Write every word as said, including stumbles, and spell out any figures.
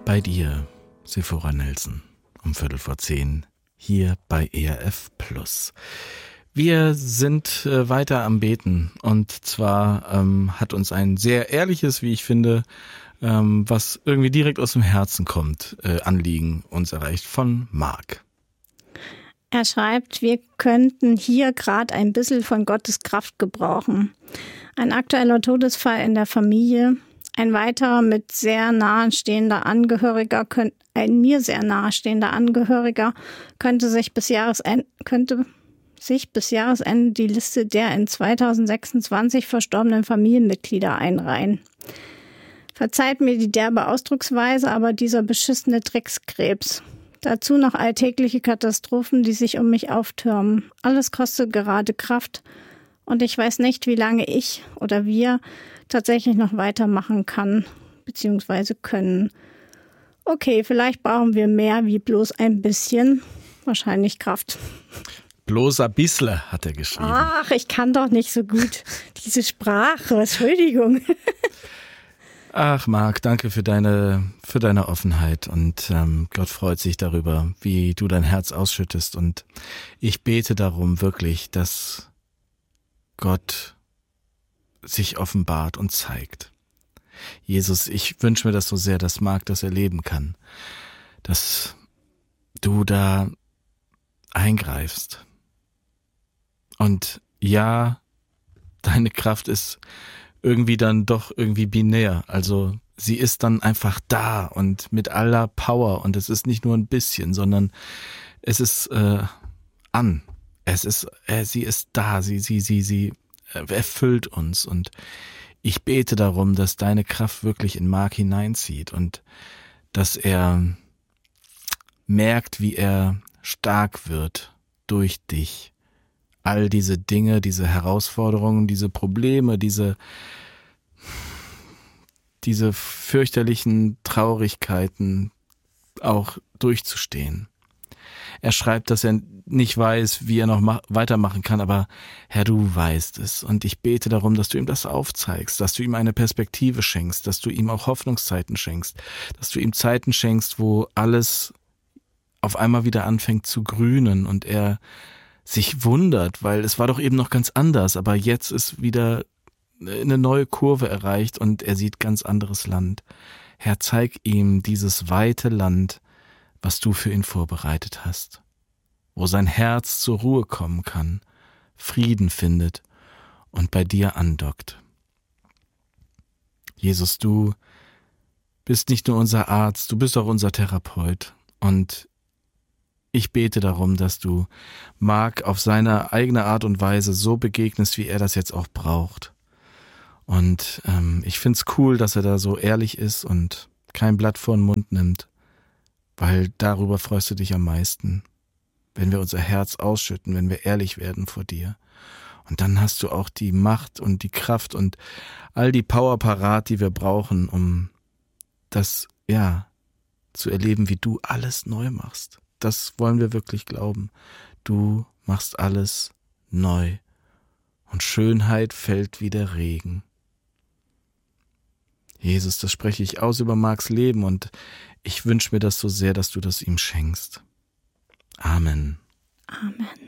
Bei dir, Sephora Nelson, um Viertel vor zehn, hier bei E R F Plus. Wir sind äh, weiter am Beten und zwar ähm, hat uns ein sehr ehrliches, wie ich finde, ähm, was irgendwie direkt aus dem Herzen kommt, äh, Anliegen uns erreicht von Marc. Er schreibt, wir könnten hier gerade ein bisschen von Gottes Kraft gebrauchen. Ein aktueller Todesfall in der Familie, ein weiterer mit sehr nahestehender Angehöriger, ein mir sehr nahestehender Angehöriger könnte sich bis Jahresende, könnte sich bis Jahresende die Liste der in zweitausendsechsundzwanzig verstorbenen Familienmitglieder einreihen. Verzeiht mir die derbe Ausdrucksweise, aber dieser beschissene Dreckskrebs. Dazu noch alltägliche Katastrophen, die sich um mich auftürmen. Alles kostet gerade Kraft und ich weiß nicht, wie lange ich oder wir tatsächlich noch weitermachen kann bzw. können. Okay, vielleicht brauchen wir mehr wie bloß ein bisschen, wahrscheinlich Kraft. Bloß ein bisschen, hat er geschrieben. Ach, ich kann doch nicht so gut diese Sprache, Entschuldigung. Ach Marc, danke für deine für deine Offenheit und ähm, Gott freut sich darüber, wie du dein Herz ausschüttest und ich bete darum wirklich, dass Gott sich offenbart und zeigt. Jesus, ich wünsche mir das so sehr, dass Marc das erleben kann, dass du da eingreifst. Und ja, deine Kraft ist irgendwie dann doch irgendwie binär. Also sie ist dann einfach da und mit aller Power und es ist nicht nur ein bisschen, sondern es ist äh, an. Es ist, äh, sie ist da. Sie, sie, sie, sie erfüllt uns und ich bete darum, dass deine Kraft wirklich in Marc hineinzieht und dass er merkt, wie er stark wird durch dich. All diese Dinge, diese Herausforderungen, diese Probleme, diese, diese fürchterlichen Traurigkeiten auch durchzustehen. Er schreibt, dass er nicht weiß, wie er noch ma- weitermachen kann, aber Herr, du weißt es. Und ich bete darum, dass du ihm das aufzeigst, dass du ihm eine Perspektive schenkst, dass du ihm auch Hoffnungszeiten schenkst, dass du ihm Zeiten schenkst, wo alles auf einmal wieder anfängt zu grünen und er sich wundert, weil es war doch eben noch ganz anders, aber jetzt ist wieder eine neue Kurve erreicht und er sieht ganz anderes Land. Herr, zeig ihm dieses weite Land, was du für ihn vorbereitet hast, wo sein Herz zur Ruhe kommen kann, Frieden findet und bei dir andockt. Jesus, du bist nicht nur unser Arzt, du bist auch unser Therapeut und ich bete darum, dass du Marc auf seine eigene Art und Weise so begegnest, wie er das jetzt auch braucht. Und ähm, ich find's cool, dass er da so ehrlich ist und kein Blatt vor den Mund nimmt, weil darüber freust du dich am meisten, wenn wir unser Herz ausschütten, wenn wir ehrlich werden vor dir. Und dann hast du auch die Macht und die Kraft und all die Power parat, die wir brauchen, um das, ja, zu erleben, wie du alles neu machst. Das wollen wir wirklich glauben. Du machst alles neu und Schönheit fällt wie der Regen. Jesus, das spreche ich aus über Marcs Leben und ich wünsche mir das so sehr, dass du das ihm schenkst. Amen. Amen.